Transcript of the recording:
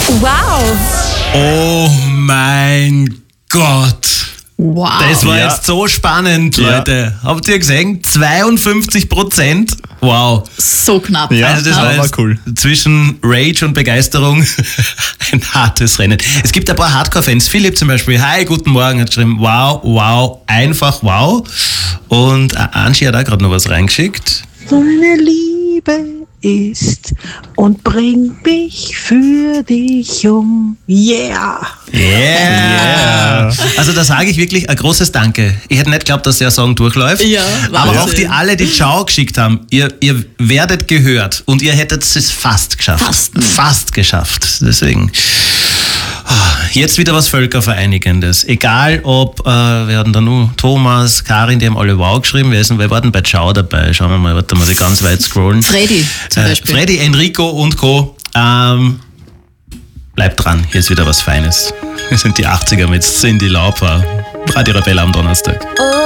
Wow. Oh mein Gott. Wow. Das war jetzt so spannend, Leute. Habt ihr gesehen? 52%. Wow. So knapp. Ja, Also das war jetzt cool. Zwischen Rage und Begeisterung ein hartes Rennen. Es gibt ein paar Hardcore-Fans. Philipp zum Beispiel, hi, guten Morgen, hat geschrieben, wow, wow, einfach wow. Und Angie hat auch gerade noch was reingeschickt. Meine Liebe ist und bringt mich für dich um. Yeah! Yeah. Also da sage ich wirklich ein großes Danke. Ich hätte nicht geglaubt, dass der Song durchläuft. Ja, aber Wahnsinn. auch die alle, die Ciao geschickt haben, ihr werdet gehört und ihr hättet es fast geschafft. Fast geschafft. Deswegen jetzt wieder was Völkervereinigendes. Egal ob, wir hatten da nur Thomas, Karin, die haben alle Wow geschrieben. Wer war denn bei Ciao dabei? Schauen wir mal, warte mal, die ganz weit scrollen. Freddy zum Beispiel. Freddy, Enrico und Co. Bleibt dran, hier ist wieder was Feines. Wir sind die 80er mit Cyndi Lauper. Radio Rebella am Donnerstag.